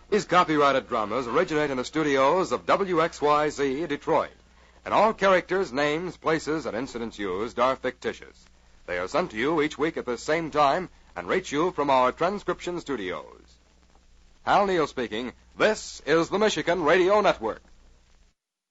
These copyrighted dramas originate in the studios of WXYZ Detroit, and all characters, names, places, and incidents used are fictitious. They are sent to you each week at the same time and reach you from our transcription studios. Hal Neal speaking. This is the Michigan Radio Network.